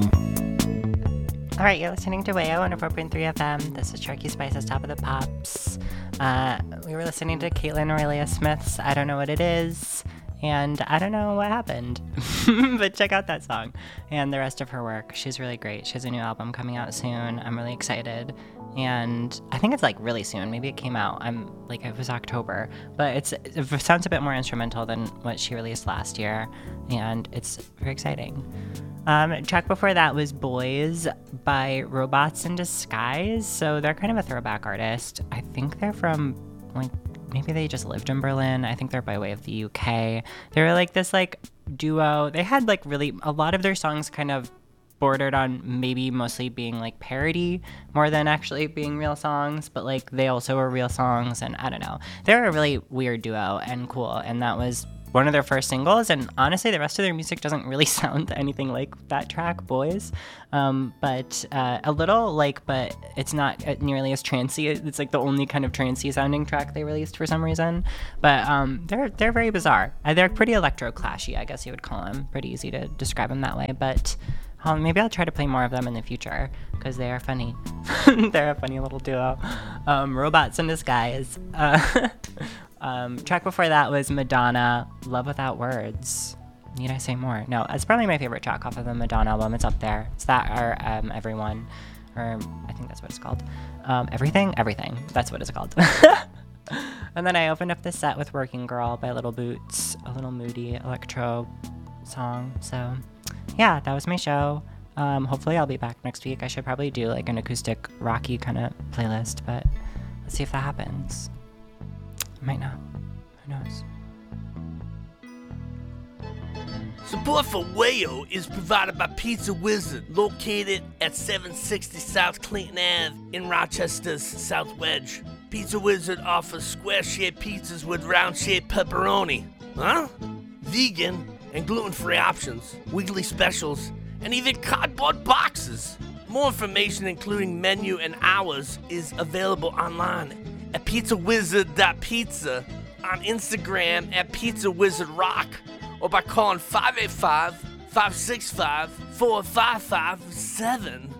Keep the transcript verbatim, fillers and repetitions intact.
All right, you're listening to Wayo on four point three F M. This is Sharky Spice's Top of the Pops. Uh, we were listening to Caitlin Aurelia Smith's I Don't Know What It Is, and I don't know what happened. But check out that song and the rest of her work. She's really great. She has a new album coming out soon. I'm really excited. And I think it's like really soon. Maybe it came out. I'm like, it was October. But it's it sounds a bit more instrumental than what she released last year. And it's very exciting. Um, track before that was Boys by Robots in Disguise. So they're kind of a throwback artist. I think they're from, like, maybe they just lived in Berlin. I think they're by way of the U K. They were like this, like, duo. They had, like, really, a lot of their songs kind of bordered on maybe mostly being, like, parody more than actually being real songs. But, like, they also were real songs. And I don't know. They're a really weird duo and cool. And that was one of their first singles, and honestly the rest of their music doesn't really sound anything like that track, Boys. Um, but uh, a little like, but it's not nearly as trancey. It's like the only kind of trancey sounding track they released for some reason. But um, they're they're very bizarre. Uh, they're pretty electro-clashy, I guess you would call them. Pretty easy to describe them that way. But um, maybe I'll try to play more of them in the future because they are funny. They're a funny little duo. Um, Robots in Disguise. Uh, Um, track before that was Madonna, Love Without Words. Need I say more? No, it's probably my favorite track off of the Madonna album. It's up there. It's that or um, Everyone, or I think that's what it's called. Um, everything? Everything. That's what it's called. And then I opened up the set with Working Girl by Little Boots, a little moody electro song. So yeah, that was my show. Um, hopefully I'll be back next week. I should probably do like an acoustic rocky kind of playlist, but let's see if that happens. Might not. Who knows? Support for Wayo is provided by Pizza Wizard, located at seven sixty South Clinton Avenue in Rochester's South Wedge. Pizza Wizard offers square-shaped pizzas with round-shaped pepperoni. Huh? Vegan and gluten-free options, weekly specials, and even cardboard boxes. More information, including menu and hours, is available online at pizza wizard dot pizza, on Instagram at Pizza Wizard Rock, or by calling five eight five, five six five, four five five seven.